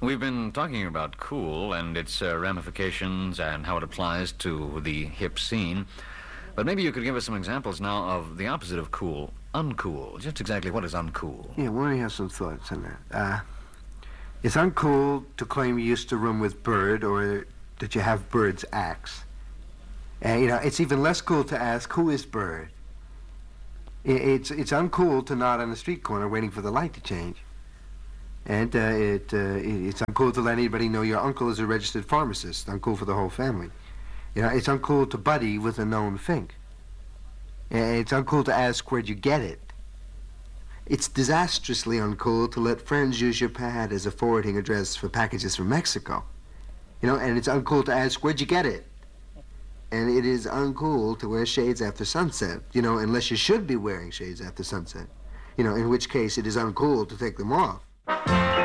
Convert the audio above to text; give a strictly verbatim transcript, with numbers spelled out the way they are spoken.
We've been talking about cool and its uh, ramifications and how it applies to the hip scene. But maybe you could give us some examples now of the opposite of cool, uncool. Just exactly what is uncool? Yeah, well, let me have some thoughts on that. Uh, it's uncool to claim you used to room with Bird or that you have Bird's axe. And, you know, it's even less cool to ask, who is Bird? I- It's, it's uncool to nod on the street corner waiting for the light to change. And uh, it, uh, it, it's uncool to let anybody know your uncle is a registered pharmacist. Uncool for the whole family. You know, it's uncool to buddy with a known fink. And it's uncool to ask, where'd you get it? It's disastrously uncool to let friends use your pad as a forwarding address for packages from Mexico. You know, and it's uncool to ask, where'd you get it? And it is uncool to wear shades after sunset, you know, unless you should be wearing shades after sunset. You know, in which case it is uncool to take them off.